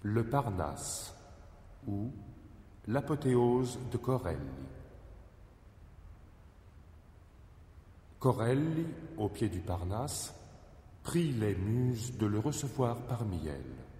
Le Parnasse ou l'apothéose de Corelli. Corelli, au pied du Parnasse, prie les muses de le recevoir parmi elles.